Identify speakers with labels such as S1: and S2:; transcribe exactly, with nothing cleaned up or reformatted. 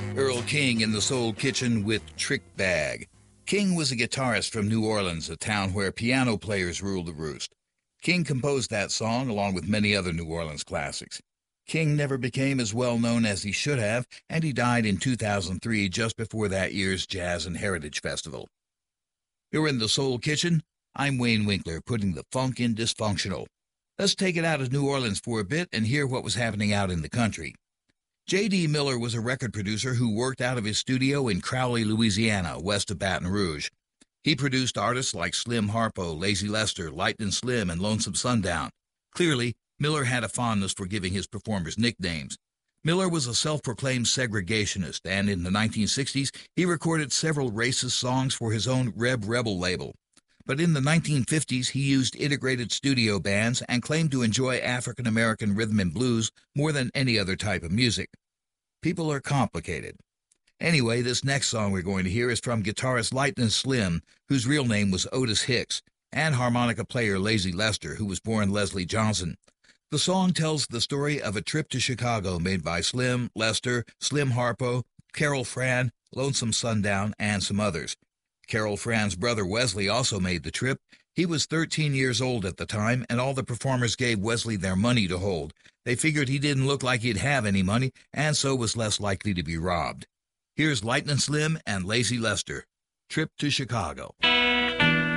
S1: Earl King in the Soul Kitchen with Trick Bag. King was a guitarist from New Orleans, a town where piano players ruled the roost. King composed that song along with many other New Orleans classics. King never became as well known as he should have, and he died in two thousand three, just before that year's Jazz and Heritage Festival. You're in the Soul Kitchen. I'm Wayne Winkler, putting the funk in dysfunctional. Let's take it out of New Orleans for a bit and hear what was happening out in the country. J D. Miller was a record producer who worked out of his studio in Crowley, Louisiana, west of Baton Rouge. He produced artists like Slim Harpo, Lazy Lester, Lightnin' Slim, and Lonesome Sundown. Clearly, Miller had a fondness for giving his performers nicknames. Miller was a self-proclaimed segregationist, and in the nineteen sixties, he recorded several racist songs for his own Reb Rebel label. But in the nineteen fifties, he used integrated studio bands and claimed to enjoy African-American rhythm and blues more than any other type of music. People are complicated. Anyway, this next song we're going to hear is from guitarist Lightnin' Slim, whose real name was Otis Hicks, and harmonica player Lazy Lester, who was born Leslie Johnson. The song tells the story of a trip to Chicago made by Slim, Lester, Slim Harpo, Carol Fran, Lonesome Sundown, and some others. Carol Fran's brother Wesley also made the trip. He was thirteen years old at the time, and all the performers gave Wesley their money to hold. They figured he didn't look like he'd have any money, and so was less likely to be robbed. Here's Lightnin' Slim and Lazy Lester, Trip to Chicago.